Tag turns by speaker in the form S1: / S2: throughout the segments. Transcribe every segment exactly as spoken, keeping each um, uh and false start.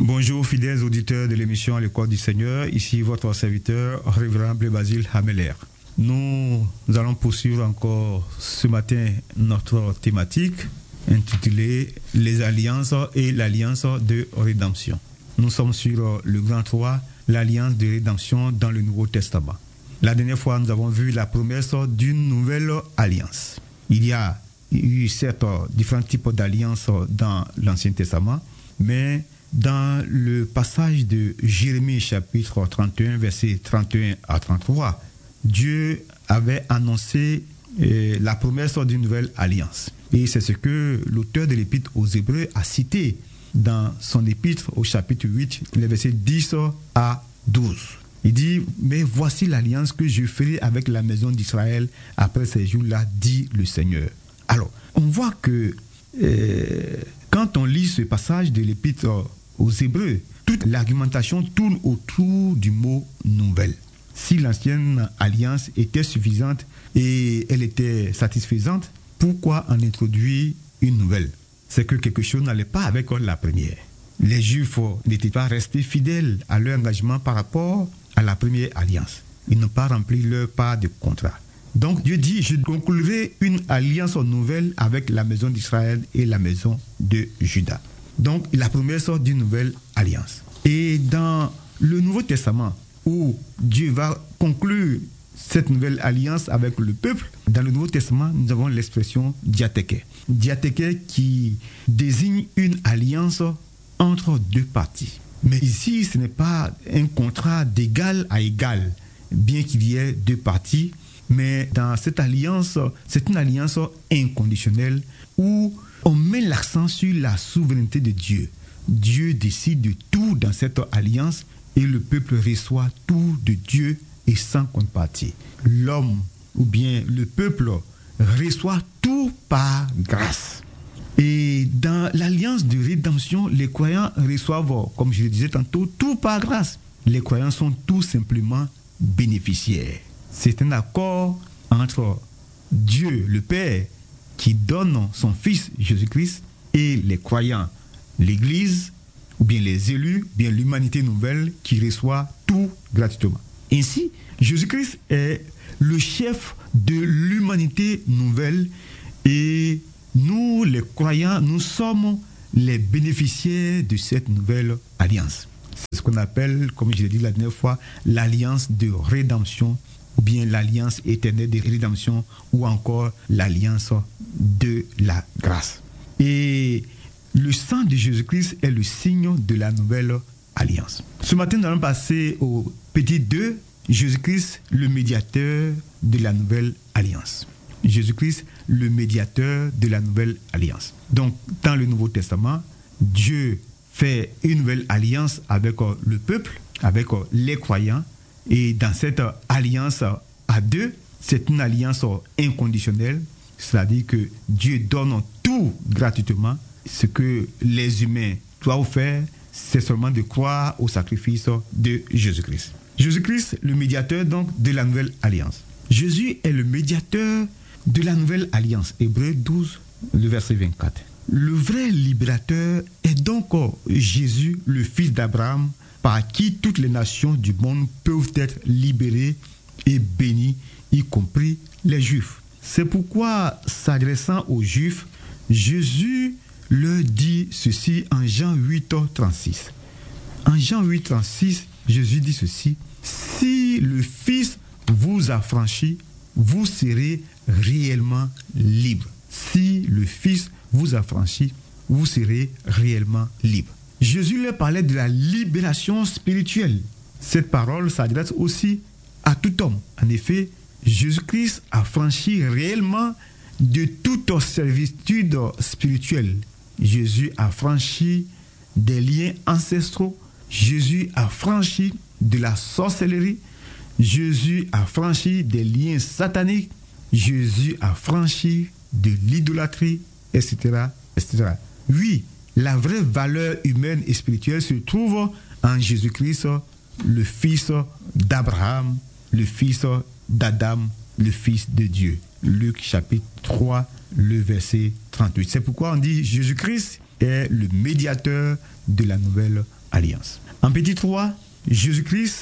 S1: Bonjour fidèles auditeurs de l'émission L'École du Seigneur, ici votre serviteur, Révérend Blé Basile Hameler. Nous allons poursuivre encore ce matin notre thématique intitulée Les alliances et l'alliance de rédemption. Nous sommes sur le grand trois, l'alliance de rédemption dans le Nouveau Testament. La dernière fois, nous avons vu la promesse d'une nouvelle alliance. Il y a eu certes différents types d'alliances dans l'Ancien Testament, mais dans le passage de Jérémie chapitre trente et un, versets trente et un à trente-trois, Dieu avait annoncé eh, la promesse d'une nouvelle alliance. Et c'est ce que l'auteur de l'épître aux Hébreux a cité dans son épître au chapitre huit, les versets dix à douze. Il dit, mais voici l'alliance que je ferai avec la maison d'Israël après ces jours-là, dit le Seigneur. Alors, on voit que euh, quand on lit ce passage de l'épître aux Hébreux, toute l'argumentation tourne autour du mot nouvelle. Si l'ancienne alliance était suffisante et elle était satisfaisante, pourquoi en introduire une nouvelle? C'est que quelque chose n'allait pas avec la première. Les Juifs n'étaient pas restés fidèles à leur engagement par rapport à la première alliance. Ils n'ont pas rempli leur part de contrat. Donc Dieu dit, je conclurai une alliance nouvelle avec la maison d'Israël et la maison de Juda. Donc la promesse d'une nouvelle alliance. Et dans le Nouveau Testament, où Dieu va conclure cette nouvelle alliance avec le peuple, dans le Nouveau Testament, nous avons l'expression diatheke. Diatheke qui désigne une alliance entre deux parties. Mais ici, ce n'est pas un contrat d'égal à égal, bien qu'il y ait deux parties, mais dans cette alliance, c'est une alliance inconditionnelle où on met l'accent sur la souveraineté de Dieu. Dieu décide de tout dans cette alliance et le peuple reçoit tout de Dieu et sans contrepartie. L'homme ou bien le peuple reçoit tout par grâce. Et dans l'alliance de rédemption, les croyants reçoivent, comme je le disais tantôt, tout par grâce. Les croyants sont tout simplement bénéficiaires. C'est un accord entre Dieu, le Père, qui donne son Fils Jésus-Christ, et les croyants, l'Église, ou bien les élus, bien l'humanité nouvelle, qui reçoit tout gratuitement. Ainsi, Jésus-Christ est le chef de l'humanité nouvelle, et nous, les croyants, nous sommes les bénéficiaires de cette nouvelle alliance. C'est ce qu'on appelle, comme je l'ai dit la dernière fois, l'alliance de rédemption, ou bien l'alliance éternelle de rédemption, ou encore l'alliance de la grâce. Et le sang de Jésus-Christ est le signe de la nouvelle alliance. Ce matin, nous allons passer au petit deux, Jésus-Christ, le médiateur de la nouvelle alliance. Jésus-Christ, le médiateur de la nouvelle alliance. Donc, dans le Nouveau Testament, Dieu fait une nouvelle alliance avec le peuple, avec les croyants. Et dans cette alliance à deux, c'est une alliance inconditionnelle, c'est-à-dire que Dieu donne tout gratuitement. Ce que les humains doivent faire, c'est seulement de croire au sacrifice de Jésus-Christ. Jésus-Christ, le médiateur donc de la nouvelle alliance. Jésus est le médiateur de la nouvelle alliance. Hébreux douze, le verset vingt-quatre. Le vrai libérateur est donc Jésus, le fils d'Abraham, par qui toutes les nations du monde peuvent être libérées et bénies, y compris les Juifs. C'est pourquoi, s'adressant aux Juifs, Jésus leur dit ceci en Jean huit, trente-six. En Jean huit, trente-six, Jésus dit ceci, « Si le Fils vous affranchit, vous serez réellement libre. » Si le Fils vous affranchit, vous serez réellement libre. Jésus leur parlait de la libération spirituelle. Cette parole s'adresse aussi à tout homme. En effet, Jésus-Christ a franchi réellement de toute servitude spirituelle. Jésus a franchi des liens ancestraux. Jésus a franchi de la sorcellerie. Jésus a franchi des liens sataniques. Jésus a franchi de l'idolâtrie, et cetera, et cetera. Oui, la vraie valeur humaine et spirituelle se trouve en Jésus-Christ, le fils d'Abraham, le fils d'Adam, le fils de Dieu. Luc chapitre trois, le verset trente-huit. C'est pourquoi on dit Jésus-Christ est le médiateur de la nouvelle alliance. En petit trois, Jésus-Christ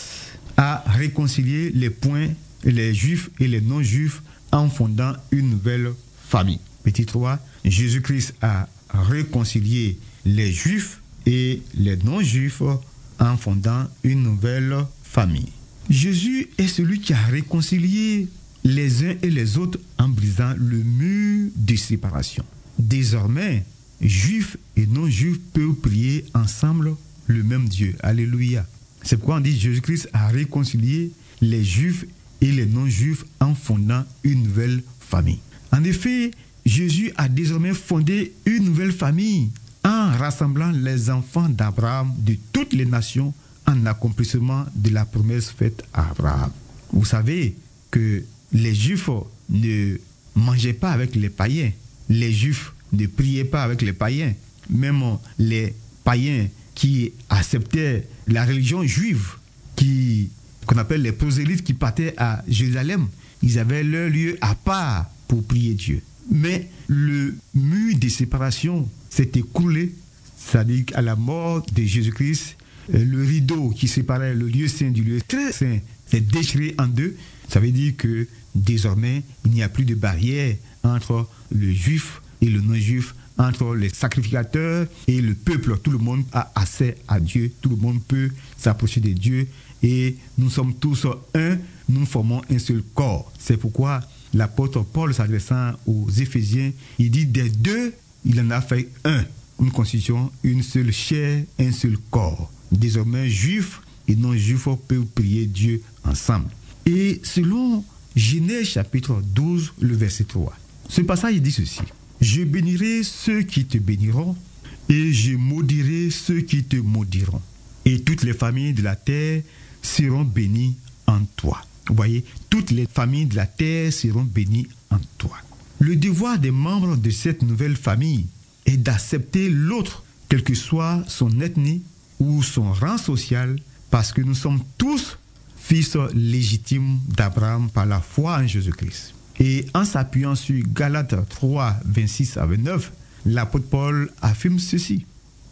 S1: a réconcilié les points, les juifs et les non-juifs en fondant une nouvelle famille. Petit trois, Jésus-Christ a réconcilié les juifs et les non-juifs en fondant une nouvelle famille. Jésus est celui qui a réconcilié les uns et les autres en brisant le mur de séparation. Désormais, juifs et non-juifs peuvent prier ensemble le même Dieu. Alléluia. C'est pourquoi on dit Jésus-Christ a réconcilié les juifs et les non-juifs en fondant une nouvelle famille. En effet, Jésus a désormais fondé une nouvelle famille en rassemblant les enfants d'Abraham de toutes les nations en accomplissement de la promesse faite à Abraham. Vous savez que les Juifs ne mangeaient pas avec les païens. Les Juifs ne priaient pas avec les païens. Même les païens qui acceptaient la religion juive, qui, qu'on appelle les prosélytes qui partaient à Jérusalem, ils avaient leur lieu à part pour prier Dieu. Mais le mur de séparation s'est écoulé, c'est-à-dire qu'à la mort de Jésus-Christ, le rideau qui séparait le lieu saint du lieu très saint s'est déchiré en deux. Ça veut dire que désormais, il n'y a plus de barrière entre le juif et le non-juif, entre les sacrificateurs et le peuple. Tout le monde a accès à Dieu, tout le monde peut s'approcher de Dieu et nous sommes tous un, nous formons un seul corps. C'est pourquoi l'apôtre Paul, s'adressant aux Éphésiens, il dit des deux, il en a fait un. Nous constituons une seule chair, un seul corps. Désormais, juifs et non-juifs peuvent prier Dieu ensemble. Et selon Genèse chapitre douze, le verset trois, ce passage dit ceci: je bénirai ceux qui te béniront et je maudirai ceux qui te maudiront. Et toutes les familles de la terre seront bénies en toi. Vous voyez, toutes les familles de la terre seront bénies en toi. Le devoir des membres de cette nouvelle famille est d'accepter l'autre, quelle que soit son ethnie ou son rang social, parce que nous sommes tous fils légitimes d'Abraham par la foi en Jésus-Christ. Et en s'appuyant sur Galates trois, vingt-six à vingt-neuf, l'apôtre Paul affirme ceci: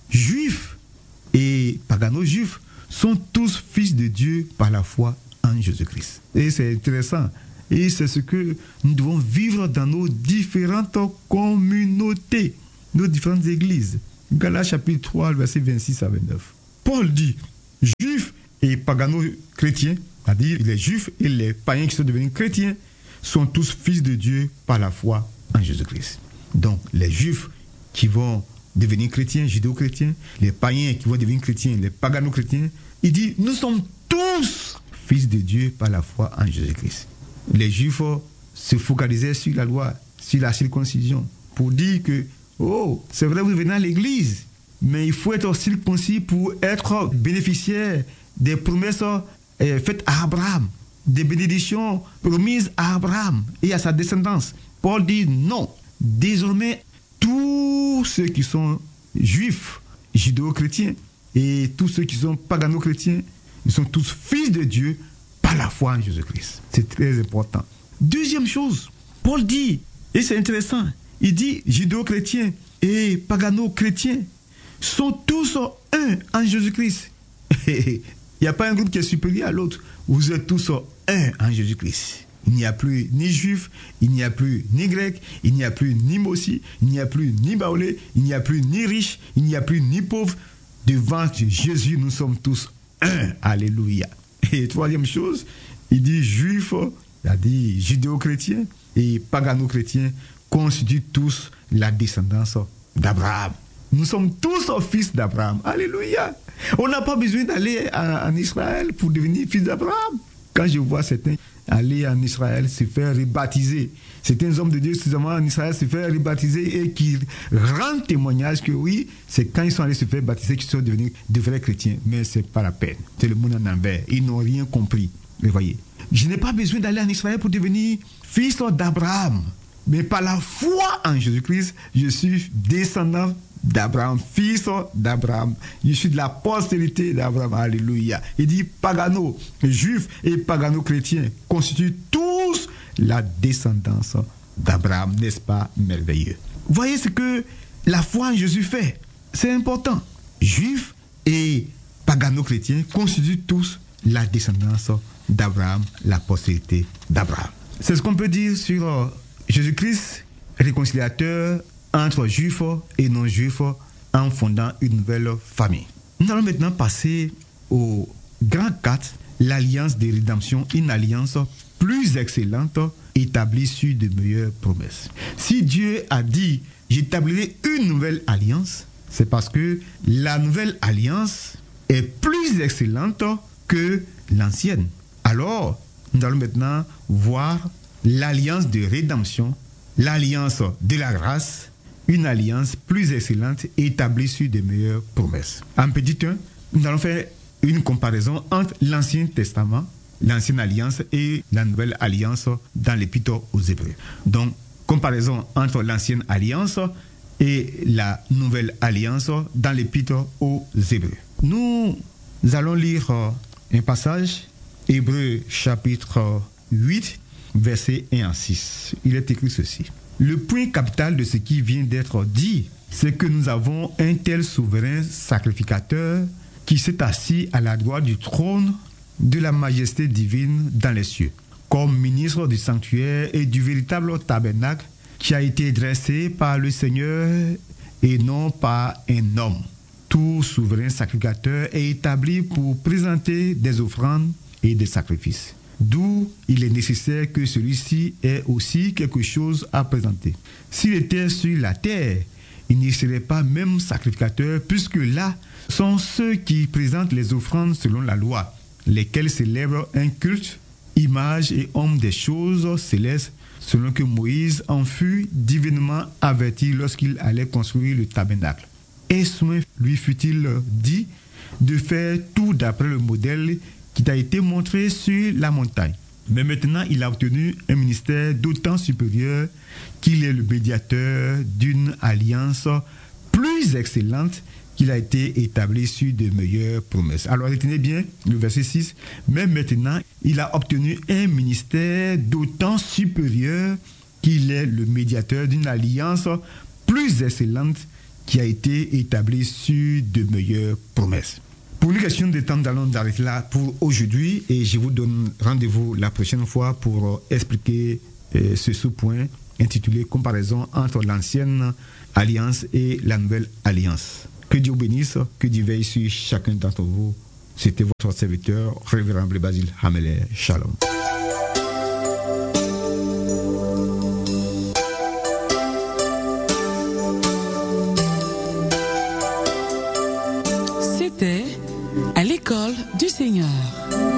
S1: Juifs et pagano-juifs sont tous fils de Dieu par la foi en Jésus-Christ. Et c'est intéressant. Et c'est ce que nous devons vivre dans nos différentes communautés, nos différentes églises. Galates chapitre trois, verset vingt-six à vingt-neuf. Paul dit: Juifs et pagano-chrétiens, c'est-à-dire les Juifs et les païens qui sont devenus chrétiens, sont tous fils de Dieu par la foi en Jésus-Christ. Donc, les Juifs qui vont devenir chrétiens, judéo-chrétiens, les païens qui vont devenir chrétiens, les pagano-chrétiens, il dit, nous sommes tous fils de Dieu par la foi en Jésus-Christ. Les Juifs se focalisaient sur la loi, sur la circoncision, pour dire que, oh, c'est vrai, vous venez à l'église, mais il faut être circoncis pour être bénéficiaire des promesses faites à Abraham, des bénédictions promises à Abraham et à sa descendance. Paul dit non. Désormais, tous ceux qui sont juifs, judéo-chrétiens, et tous ceux qui sont pagano-chrétiens, ils sont tous fils de Dieu par la foi en Jésus-Christ. C'est très important. Deuxième chose, Paul dit, et c'est intéressant, il dit judéo-chrétiens et pagano-chrétiens sont tous un en Jésus-Christ. Il n'y a pas un groupe qui est supérieur à l'autre. Vous êtes tous un en Jésus-Christ. Il n'y a plus ni juif, il n'y a plus ni grec, il n'y a plus ni mossi, il n'y a plus ni baoulé, il n'y a plus ni riche, il n'y a plus ni pauvre. Devant Jésus, nous sommes tous un. Alléluia. Et troisième chose, il dit juif, il a dit judéo-chrétien et pagano-chrétien constituent tous la descendance d'Abraham. Nous sommes tous fils d'Abraham. Alléluia. On n'a pas besoin d'aller en Israël pour devenir fils d'Abraham. Quand je vois certains aller en Israël se faire rebaptiser, certains hommes de Dieu suffisamment en Israël se faire rebaptiser et qui rendent témoignage que oui, c'est quand ils sont allés se faire baptiser qu'ils sont devenus de vrais chrétiens. Mais c'est pas la peine. C'est le monde en envers. Ils n'ont rien compris. Vous voyez. Je n'ai pas besoin d'aller en Israël pour devenir fils d'Abraham. Mais par la foi en Jésus-Christ, je suis descendant d'Abraham, fils d'Abraham. Je suis de la postérité d'Abraham. Alléluia. Il dit pagano, juifs et pagano-chrétiens constituent tous la descendance d'Abraham. N'est-ce pas merveilleux? Voyez ce que la foi en Jésus fait. C'est important. Juifs et pagano-chrétiens constituent tous la descendance d'Abraham, la postérité d'Abraham. C'est ce qu'on peut dire sur euh, Jésus-Christ, réconciliateur entre juifs et non-juifs en fondant une nouvelle famille. Nous allons maintenant passer au grand quatre, l'alliance de rédemption, une alliance plus excellente établie sur de meilleures promesses. Si Dieu a dit « j'établirai une nouvelle alliance », c'est parce que la nouvelle alliance est plus excellente que l'ancienne. Alors, nous allons maintenant voir l'alliance de rédemption, l'alliance de la grâce, une alliance plus excellente établie sur de meilleures promesses. En petit un, nous allons faire une comparaison entre l'Ancien Testament, l'Ancienne Alliance et la Nouvelle Alliance dans l'Épître aux Hébreux. Donc, comparaison entre l'Ancienne Alliance et la Nouvelle Alliance dans l'Épître aux Hébreux. Nous allons lire un passage, Hébreux chapitre huit, versets un à six. Il est écrit ceci. Le point capital de ce qui vient d'être dit, c'est que nous avons un tel souverain sacrificateur qui s'est assis à la droite du trône de la majesté divine dans les cieux, comme ministre du sanctuaire et du véritable tabernacle qui a été dressé par le Seigneur et non par un homme. Tout souverain sacrificateur est établi pour présenter des offrandes et des sacrifices. D'où il est nécessaire que celui-ci ait aussi quelque chose à présenter. S'il était sur la terre, il n'y serait pas même sacrificateur, puisque là sont ceux qui présentent les offrandes selon la loi, lesquels célèbrent un culte, image et homme des choses célestes, selon que Moïse en fut divinement averti lorsqu'il allait construire le tabernacle. Et soin lui fut-il dit de faire tout d'après le modèle qui t'a été montré sur la montagne. Mais maintenant, il a obtenu un ministère d'autant supérieur qu'il est le médiateur d'une alliance plus excellente qu'il a été établi sur de meilleures promesses. Alors, retenez bien le verset six. Mais maintenant, il a obtenu un ministère d'autant supérieur qu'il est le médiateur d'une alliance plus excellente qui a été établie sur de meilleures promesses. Pour une question de temps, nous allons arrêter là pour aujourd'hui et je vous donne rendez-vous la prochaine fois pour expliquer euh, ce sous-point intitulé « Comparaison entre l'ancienne alliance et la nouvelle alliance ». Que Dieu vous bénisse, que Dieu veille sur chacun d'entre vous. C'était votre serviteur, Révérend Blé Basile Hameler. Shalom.
S2: C'était à l'école du Seigneur.